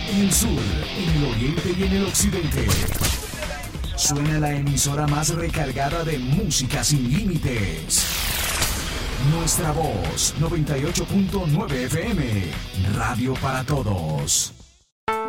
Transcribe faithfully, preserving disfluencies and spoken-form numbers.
en el sur, en el oriente y en el occidente. Suena la emisora más recargada de música sin límites. Nuestra Voz, noventa y ocho punto nueve F M, radio para todos.